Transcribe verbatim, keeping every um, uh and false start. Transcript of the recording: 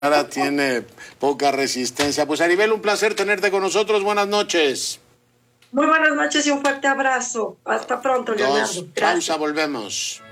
Ahora tiene poca resistencia. Pues Aribel, un placer tenerte con nosotros. Buenas noches. Muy buenas noches y un fuerte abrazo. Hasta pronto, Leonardo. Dos, Gracias. pausa, volvemos.